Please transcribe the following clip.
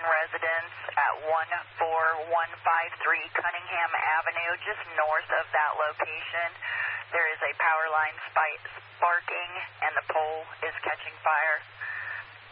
residence at 14153 Cunningham Avenue, just north of that location. There is a power line sparking, and the pole is catching fire.